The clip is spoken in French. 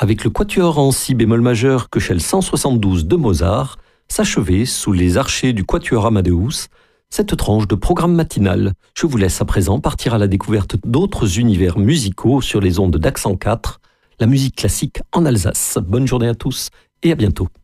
avec le quatuor en si bémol majeur Köchel 172 de Mozart, s'achevait sous les archets du quatuor Amadeus cette tranche de programme matinal. Je vous laisse à présent partir à la découverte d'autres univers musicaux sur les ondes d'Accent 4, la musique classique en Alsace. Bonne journée à tous et à bientôt.